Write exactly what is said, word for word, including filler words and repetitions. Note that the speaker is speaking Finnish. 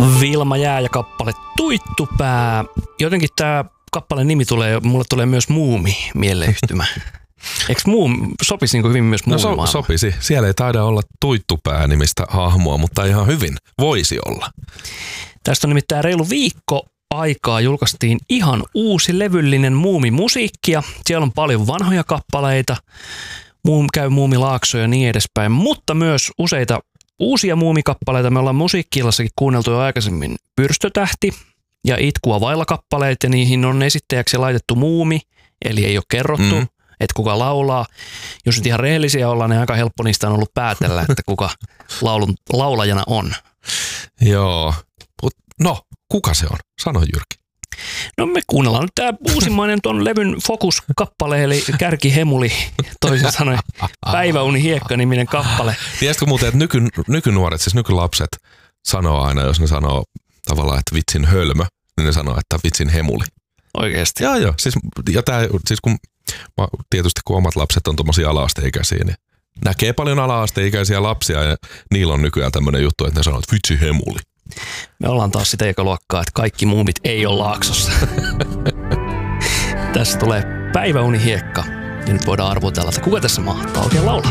Vilma Jää ja kappale Tuittupää. Jotenkin tää kappaleen nimi tulee, mulle tulee myös Muumi mieleyhtymä. Eikö muum, sopisi niin hyvin myös muumimaailma? No so, sopisi. Siellä ei taida olla Tuittupää-nimistä hahmoa, mutta ihan hyvin voisi olla. Tästä on nimittäin reilu viikko aikaa julkaistiin ihan uusi levyllinen Muumimusiikkia. Siellä on paljon vanhoja kappaleita, muum, käy Muumilaakso ja niin edespäin, mutta myös useita uusia muumikappaleita. Me ollaan Musiikki-illassakin kuunneltu jo aikaisemmin Pyrstötähti ja Itkua vailla kappaleet, ja niihin on esittäjäksi laitettu muumi, eli ei ole kerrottu, mm. että kuka laulaa. Jos nyt ihan rehellisiä ollaan, niin aika helppo niistä on ollut päätellä, että kuka laulun, laulajana on. Joo, no kuka se on? Sano Jyrki. No me kuunnellaan nyt tää uusimmainen tuon levyn Focus-kappale, eli Kärkihemuli, toisin sanoen Päiväuni hiekka-niminen kappale. Tiedätkö muuten, että nyky, nykynuoret, siis nykylapset sanoo aina, jos ne sanoo tavallaan, että vitsin hölmö, niin ne sanoo, että vitsin hemuli. Oikeesti? Joo, joo. Siis, ja tää, siis kun, tietysti kun omat lapset on tommosia ala-asteikäisiä, niin näkee paljon ala-asteikäisiä lapsia ja niillä on nykyään tämmönen juttu, että ne sanoo, että vitsi hemuli. Me ollaan taas sitä ikäluokkaa, että kaikki muumit ei ole Laaksossa. Tässä tulee Päiväuni hiekka ja nyt voidaan arvotella, että kuka tässä mahtaa oikein laulaa.